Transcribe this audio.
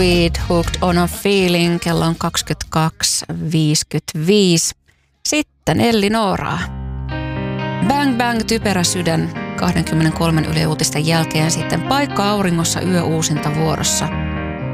Weed, Hooked on a Feeling, kello on 22.55. Sitten Elli Nooraa. Bang Bang, Typerä sydän, 23 Yle Uutisten jälkeen sitten Paikka auringossa yöuusinta vuorossa.